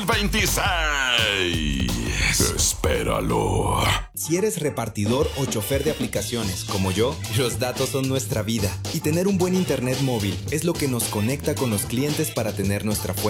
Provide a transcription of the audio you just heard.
2026. Espéralo. Si eres repartidor o chofer de aplicaciones, como yo, los datos son nuestra vida. Y tener un buen internet móvil es lo que nos conecta con los clientes para tener nuestra fuente